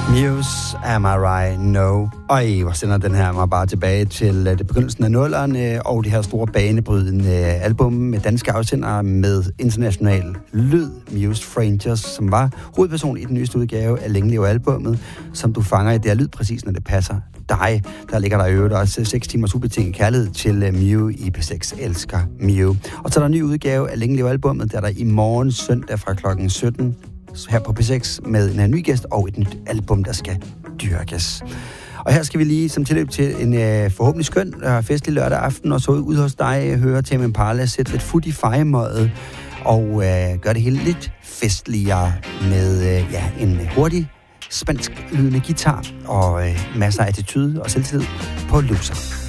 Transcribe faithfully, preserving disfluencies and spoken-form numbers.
Muse, Am I Right? No. Øj, hvor sender den her mig bare tilbage til det begyndelsen af nullerne og de her store banebrydende album med danske afsendere med international lyd. Muse Frangers, som var hovedperson i den nyeste udgave af Længe Leve albummet, som du fanger i det her lyd præcis, når det passer dig. Der ligger der i øvrigt også seks timers ubetinget kærlighed til Mew i P seks elsker Mew. Og så er der en ny udgave af Længe Leve albummet, der er der i morgen søndag fra klokken sytten her på P seks med en ny gæst og et nyt album, der skal dyrkes. Og her skal vi lige som tilløb til en øh, forhåbentlig skøn og festlig lørdag aften, og så ud hos dig høre Tame Impala sætte lidt fut i fejemødet og øh, gøre det hele lidt festligere med øh, ja, en hurtig spansk lydende guitar og øh, masser af attitude og selvtillid på Loser.